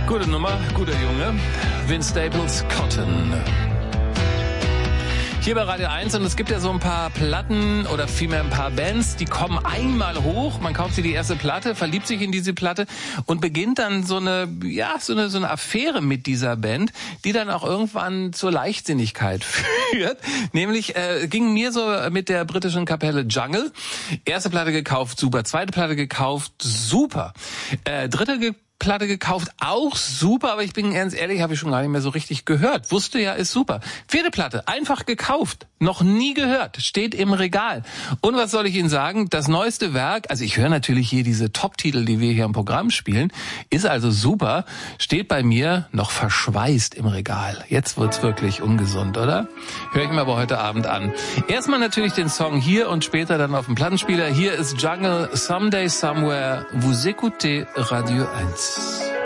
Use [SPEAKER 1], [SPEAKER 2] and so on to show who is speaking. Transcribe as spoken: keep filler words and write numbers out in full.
[SPEAKER 1] Gute Nummer, guter Junge. Vince Staples, Cotton. Hier bei Radio eins, und es gibt ja so ein paar Platten oder vielmehr ein paar Bands, die kommen einmal hoch, man kauft sich die erste Platte, verliebt sich in diese Platte und beginnt dann so eine, ja, so eine, so eine Affäre mit dieser Band, die dann auch irgendwann zur Leichtsinnigkeit führt. Nämlich äh, ging mir so mit der britischen Kapelle Jungle. Erste Platte gekauft, super. Zweite Platte gekauft, super. Äh, dritte ge Platte gekauft, auch super, aber ich bin ganz ehrlich, habe ich schon gar nicht mehr so richtig gehört. Wusste ja, ist super. Vierte Platte, einfach gekauft, noch nie gehört, steht im Regal. Und was soll ich Ihnen sagen? Das neueste Werk, also ich höre natürlich hier diese Top-Titel, die wir hier im Programm spielen, ist also super, steht bei mir noch verschweißt im Regal. Jetzt wird's wirklich ungesund, oder? Höre ich mir aber heute Abend an. Erstmal natürlich den Song hier und später dann auf dem Plattenspieler. Hier ist Jungle, Someday Somewhere, vous écoutez Radio eins.